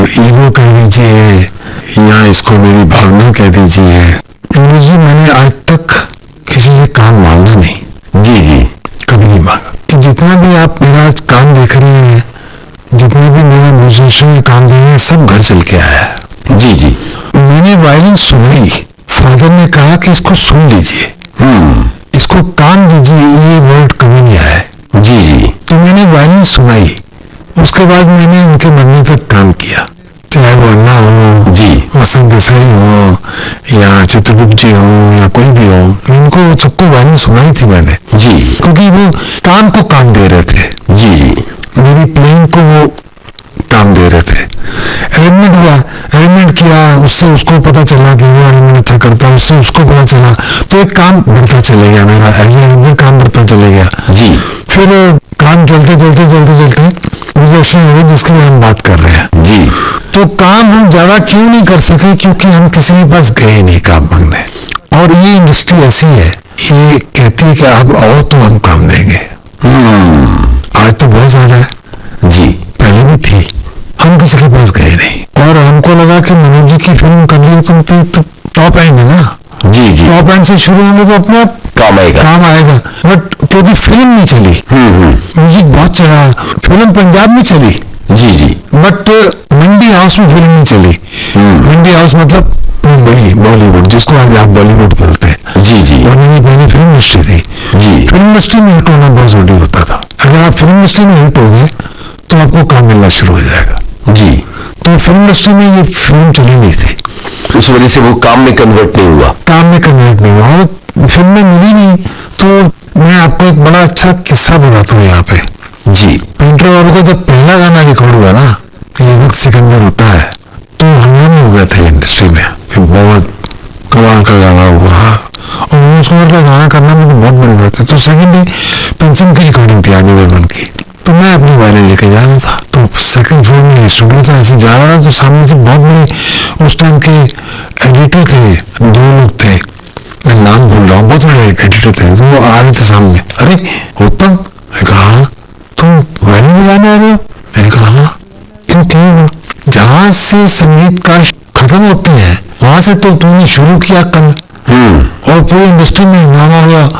Ego कह दीजिए या इसको मेरी भावना कह दीजिए, जी मैंने आज तक किसी से काम मांगा नहीं। जी जी, कभी नहीं मांगा। जितना भी आप मेरा काम देख रहे हैं, जितना भी मेरा म्यूजिशियन काम दे रहे हैं, सब घर चल के आया है। जी जी, मैंने वायलिन सुनाई, फादर ने कहा कि इसको सुन लीजिए, इसको कान दीजिए, ये वर्ड कभी नहीं आया। जी जी, तो मैंने वायलिन सुनाई, उसके बाद मैंने उनके मरने तक काम किया, चाहे वो अन्ना हो जी, वसंत देसाई हो या चित्रगुप्त जी हो या कोई भी हो, उनको सबको वायलिन सुनाई थी मैंने जी, क्योंकि वो कान को काम दे रहे थे। जी जी, मेरी प्लेइंग को वो काम दे रहे थे। अरेंजमेंट हुआ, अरेंजमेंट किया, उससे उसको पता चला कि वो अरेंजमेंट अच्छा करता है, उससे उसको पता चला, तो एक काम बढ़ता चले गया, मेरा एज ए अरेंजर काम बढ़ता चले गया। जी, फिर काम चलते चलते चलते चलते मुझे हो गई जिसकी हम बात कर रहे हैं। जी, तो काम हम ज्यादा क्यों नहीं कर सके, क्योंकि हम किसी के पास गए नहीं काम मांगने। और ये इंडस्ट्री ऐसी है, ये कहती है कि आप आओ तो हम काम देंगे। आज तो बहुत ज्यादा है जी, पहले भी थी, हम किसी के पास गए नहीं। और हमको लगा कि मनोज जी की फिल्म कर ली तो टॉप एंड है ना। जी जी, टॉप एंड से शुरू होंगे तो अपने आप काम आएगा। बट क्योंकि फिल्म नहीं चली, म्यूजिक बहुत चला, फिल्म पंजाब में चली। जी जी, बट मंडी हाउस में फिल्म नहीं चली। मंडी हाउस मतलब मुंबई, बॉलीवुड, जिसको आज आप बॉलीवुड बोलते हैं। जी जी, और मेरी पहले फिल्म इंडस्ट्री थी। जी, फिल्म इंडस्ट्री में हिट होना बहुत जरूरी होता था। अगर आप फिल्म इंडस्ट्री में हिट हो गए तो आपको काम मिलना शुरू हो जाएगा। जी, तो फिल्म इंडस्ट्री में ये फिल्म चली नहीं थी, उस वजह से वो काम में कन्वर्ट नहीं हुआ। काम में कन्वर्ट नहीं हुआ और फिल्म में मिली नहीं। तो मैं आपको एक बड़ा अच्छा किस्सा बताता हूँ यहाँ पे। जी, पेंटर बाबू का जब पहला गाना रिकॉर्ड हुआ ना, ये वक्त सिकंदर होता है, तो हंगामा हो गया था इंडस्ट्री में, बहुत कमाल का गाना हुआ। और मनोज कुमार का गाना करना मुझे बहुत बड़ी बात है। तो सेकंड डे पंचम की रिकॉर्डिंग थी आनी वर्मन की, तो मैं अपनी वायलिन लेके जा रहा था। तो सेकंड फ्लोर में स्टूडियो था, ऐसे जा रहा था तो सामने से बहुत बड़े उस टाइम के एडिटर थे, दो लोग थे, मैं नाम भूल रहा हूँ, बहुत बड़े एडिटर थे, तो वो आ रहे थे सामने। अरे उत्तम, कहा तुम वायलिन बजाने आ रहे हो? मैंने कहा हाँ। क्यों? जहां से संगीतकार खत्म होते हैं वहां से तो तुमने शुरू किया कल, और पूरी इंडस्ट्री में हंगामा हुआ।